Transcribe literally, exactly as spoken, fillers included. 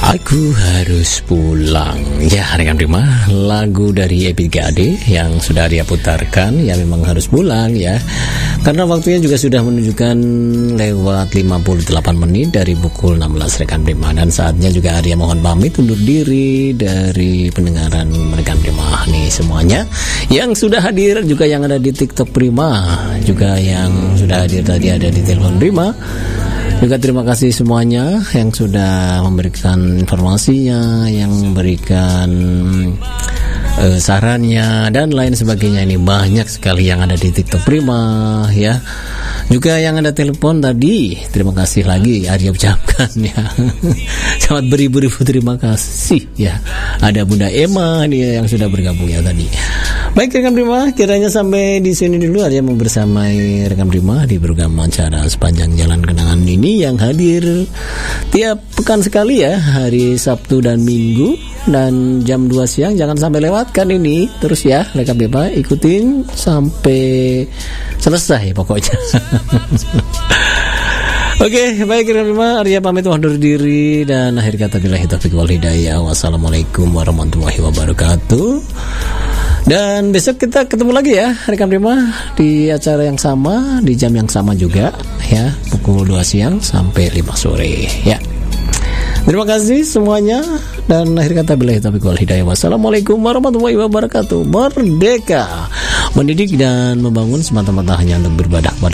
Aku harus pulang. Ya, rekan prima, lagu dari Ebit Gade yang sudah dia putarkan, ya memang harus pulang ya. Karena waktunya juga sudah menunjukkan lewat lima puluh delapan menit dari pukul enam belas rekan prima. Dan saatnya juga Arya mohon pamit undur diri dari pendengaran rekan prima nih semuanya. Yang sudah hadir juga yang ada di TikTok Prima, juga yang sudah hadir tadi ada di telepon Prima. Juga terima kasih semuanya yang sudah memberikan informasinya, yang memberikan uh, sarannya dan lain sebagainya. Ini banyak sekali yang ada di TikTok Prima ya. Juga yang ada telepon tadi, terima kasih lagi Arya ucapkan ya. Sangat beribu-ribu terima kasih ya. Ada Bunda Emma nih yang sudah bergabung ya tadi. Baik rekan prima, kiranya sampai di sini dulu Arya mau bersamai rekan prima di program acara Sepanjang Jalan Kenangan ini yang hadir tiap pekan sekali ya, hari Sabtu dan Minggu dan jam dua siang. Jangan sampai lewatkan ini terus ya rekan prima, ikutin sampai selesai pokoknya. Oke, baik rekan prima, Arya pamit undur diri dan akhir kata billahi taufiq wal hidayah. Wassalamualaikum warahmatullahi wabarakatuh. Dan besok kita ketemu lagi ya rekan prima di acara yang sama, di jam yang sama juga ya, pukul dua siang sampai lima sore ya. Terima kasih semuanya dan akhir kata billahi taufiq wal hidayah. Wassalamualaikum warahmatullahi wabarakatuh. Merdeka, mendidik dan membangun semata-mata hanya untuk beribadah kepada